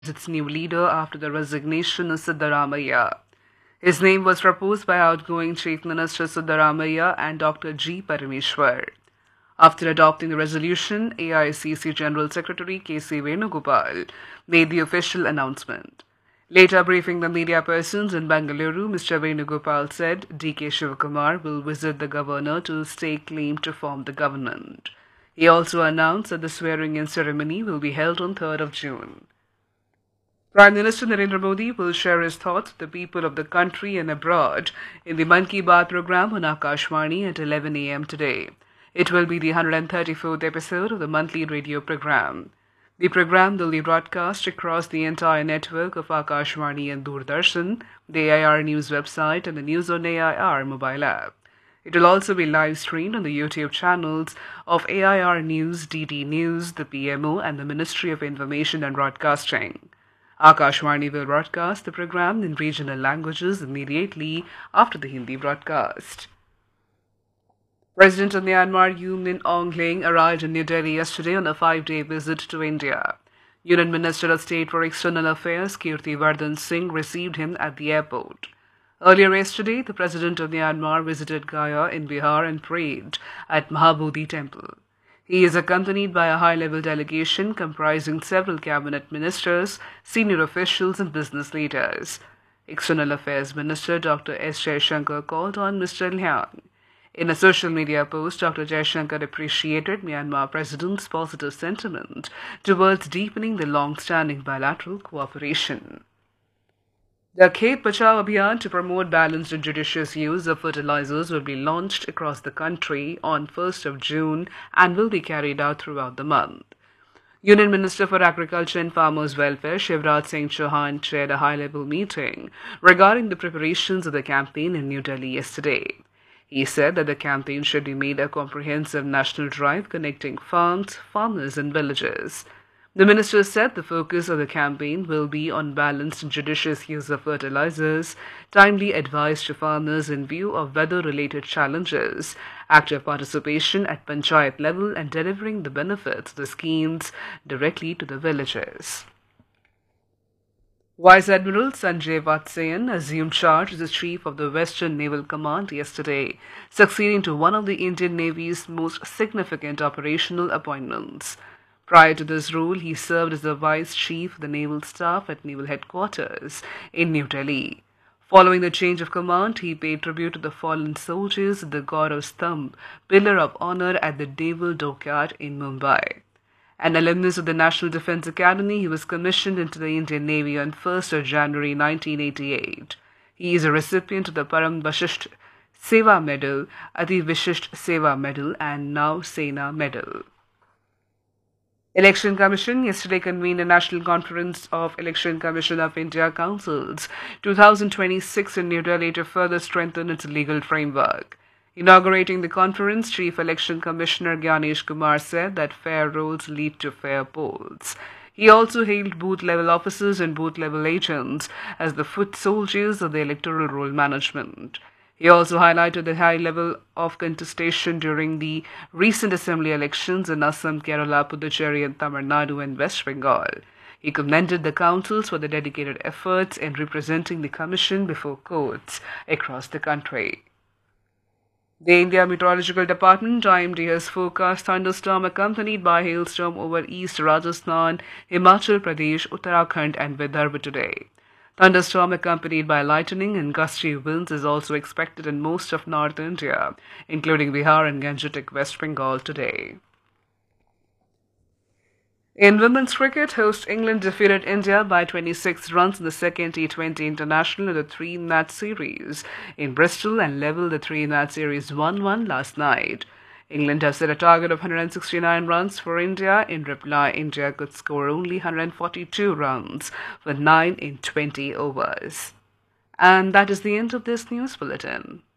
its new leader after the resignation of Siddaramaiah. His name was proposed by outgoing Chief Minister Siddaramaiah and Dr. G. Parameshwar. After adopting the resolution, AICC General Secretary K.C. Venugopal made the official announcement. Later briefing the media persons in Bengaluru, Mr. Venugopal said D.K. Shivakumar will visit the governor to stake claim to form the government. He also announced that the swearing-in ceremony will be held on 3rd of June. Prime Minister Narendra Modi will share his thoughts with the people of the country and abroad in the Mann Ki Baat program on Akashvani at 11 a.m. today. It will be the 134th episode of the monthly radio program. The program will be broadcast across the entire network of Akashvani and Doordarshan, the AIR News website and the News on AIR mobile app. It will also be live streamed on the YouTube channels of AIR News, DD News, the PMO and the Ministry of Information and Broadcasting. Akashvani will broadcast the program in regional languages immediately after the Hindi broadcast. President of Myanmar U Min Aung Hlaing arrived in New Delhi yesterday on a 5-day visit to India. Union Minister of State for External Affairs Kirti Vardhan Singh received him at the airport. Earlier yesterday, the President of Myanmar visited Gaya in Bihar and prayed at Mahabodhi Temple. He is accompanied by a high-level delegation comprising several cabinet ministers, senior officials and business leaders. External Affairs Minister Dr. S. Jaishankar called on Mr. Hlaing. In a social media post, Dr. Jaishankar appreciated Myanmar President's positive sentiment towards deepening the long-standing bilateral cooperation. The Khet Bachao Abhiyan to promote balanced and judicious use of fertilizers will be launched across the country on 1st of June and will be carried out throughout the month. Union Minister for Agriculture and Farmers' Welfare Shivraj Singh Chauhan chaired a high-level meeting regarding the preparations of the campaign in New Delhi yesterday. He said that the campaign should be made a comprehensive national drive connecting farms, farmers and villages. The minister said the focus of the campaign will be on balanced and judicious use of fertilizers, timely advice to farmers in view of weather-related challenges, active participation at panchayat level and delivering the benefits of the schemes directly to the villages. Vice Admiral Sanjay Vatsayan assumed charge as the Chief of the Western Naval Command yesterday, succeeding to one of the Indian Navy's most significant operational appointments. Prior to this role, he served as the Vice Chief of the Naval Staff at Naval Headquarters in New Delhi. Following the change of command, he paid tribute to the fallen soldiers at the Gaurav Stambh, Pillar of Honor at the Naval Dockyard in Mumbai. An alumnus of the National Defence Academy, he was commissioned into the Indian Navy on 1st of January 1988. He is a recipient of the Param Vashisht Seva Medal, Ati Vishisht Seva Medal and Nav Sena Medal. Election Commission yesterday convened a National Conference of Election Commission of India Councils 2026 in New Delhi to further strengthen its legal framework. Inaugurating the conference, Chief Election Commissioner Gyanesh Kumar said that fair rolls lead to fair polls. He also hailed booth-level officers and booth-level agents as the foot soldiers of the electoral roll management. He also highlighted the high level of contestation during the recent assembly elections in Assam, Kerala, Puducherry and Tamil Nadu and West Bengal. He commended the councils for their dedicated efforts in representing the commission before courts across the country. The India Meteorological Department IMD has forecast thunderstorm accompanied by hailstorm over East Rajasthan, Himachal Pradesh, Uttarakhand and Vidarbha today. Thunderstorm accompanied by lightning and gusty winds is also expected in most of North India, including Bihar and Gangetic West Bengal today. In women's cricket, host England defeated India by 26 runs in the second T20 International in the three-match series in Bristol and levelled the three-match series 1-1 last night. England has set a target of 169 runs for India. In reply, India could score only 142 runs for 9 in 20 overs. And that is the end of this news bulletin.